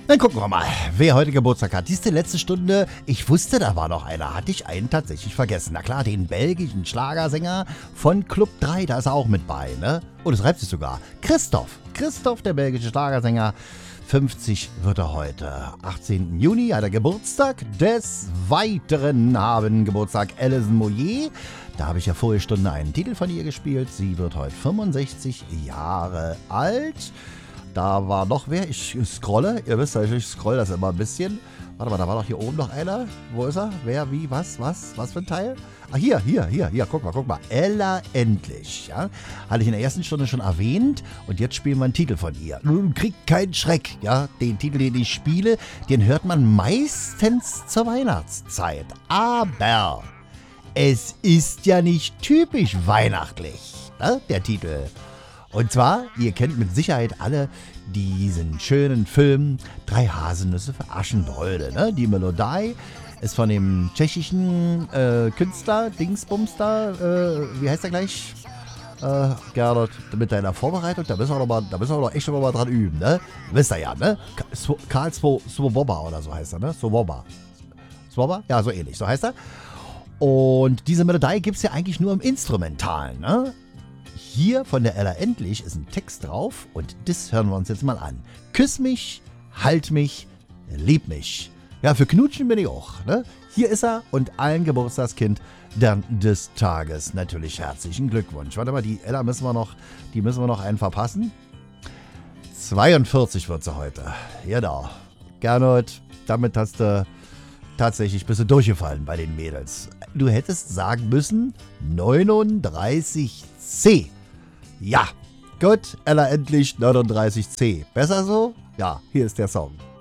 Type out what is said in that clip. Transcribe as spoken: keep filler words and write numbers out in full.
Dann gucken wir mal, wer heute Geburtstag hat. Dies ist die letzte Stunde. Ich wusste, da war noch einer. Hatte ich einen tatsächlich vergessen. Na klar, den belgischen Schlagersänger von Club drei, da ist er auch mit bei, ne? Und es reibt sich sogar. Christoph. Christoph, der belgische Schlagersänger. fünfzig wird er heute. achtzehnten Juni hat er Geburtstag. Des Weiteren haben Geburtstag Alison Moyet. Da habe ich ja vorige Stunde einen Titel von ihr gespielt. Sie wird heute fünfundsechzig Jahre alt. Da war noch wer. Ich scrolle. Ihr wisst ja, ich scroll das immer ein bisschen. Warte mal, da war doch hier oben noch einer. Wo ist er? Wer, wie, was, was? Was für ein Teil? Ah, hier, hier, hier, hier. Guck mal, guck mal. Ella Endlich. Ja? Hatte ich in der ersten Stunde schon erwähnt. Und jetzt spielen wir einen Titel von ihr. Nun kriegt keinen Schreck. Ja? Den Titel, den ich spiele, den hört man meistens zur Weihnachtszeit. Aber es ist ja nicht typisch weihnachtlich, ne? Der Titel. Und zwar, ihr kennt mit Sicherheit alle diesen schönen Film Drei Haselnüsse für Aschenbrödel. Ne? Die Melodie ist von dem tschechischen äh, Künstler, Dingsbumster, äh, wie heißt er gleich? Äh, Gernot, mit deiner Vorbereitung, da müssen wir doch, mal, da müssen wir doch echt noch mal dran üben, ne? Wisst ihr ja, ne? Karl Swoboda oder so heißt er, ne? Swoboda. Swoboda? Ja, so ähnlich, so heißt er. Und diese Melodie gibt es ja eigentlich nur im Instrumentalen, ne? Hier von der Ella Endlich ist ein Text drauf und das hören wir uns jetzt mal an. Küss mich, halt mich, lieb mich. Ja, für Knutschen bin ich auch, ne? Hier ist er und allen Geburtstagskind dann des Tages natürlich herzlichen Glückwunsch. Warte mal, die Ella müssen wir noch, die müssen wir noch einen verpassen. zweiundvierzig wird sie heute. Genau. Gernot, damit hast du tatsächlich bist du durchgefallen bei den Mädels. Du hättest sagen müssen neununddreißig C. Ja, gut, Ella Endlich neununddreißig C. Besser so? Ja, hier ist der Song.